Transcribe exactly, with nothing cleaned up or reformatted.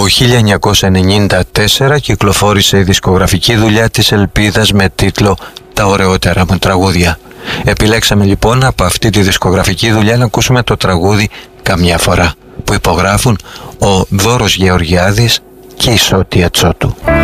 χίλια εννιακόσια ενενήντα τέσσερα κυκλοφόρησε η δισκογραφική δουλειά της Ελπίδας με τίτλο «Τα ωραιότερα μου τραγούδια». Επιλέξαμε λοιπόν από αυτή τη δισκογραφική δουλειά να ακούσουμε το τραγούδι «Καμιά φορά», που υπογράφουν ο Δώρος Γεωργιάδης και η Σώτια Τσότου.